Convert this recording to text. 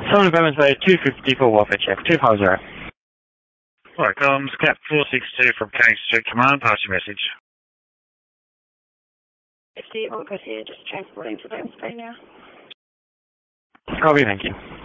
Southern November 250 for warfare check. 250. Alright, comms, Cap 462 from Canning Street Command, pass your message. Steve, all good here, just transporting to Dome Bay now. Copy, thank you.